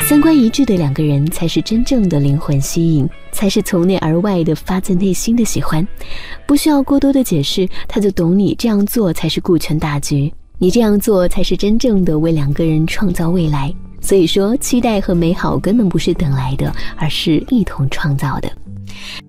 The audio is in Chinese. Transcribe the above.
三观一致的两个人才是真正的灵魂吸引，才是从内而外的发自内心的喜欢。不需要过多的解释，他就懂你这样做才是顾全大局，你这样做才是真正的为两个人创造未来。所以说，期待和美好根本不是等来的，而是一同创造的。